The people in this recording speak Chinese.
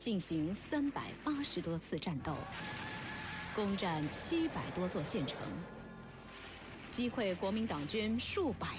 进行380多次战斗，攻占700多座县城，击溃国民党军数百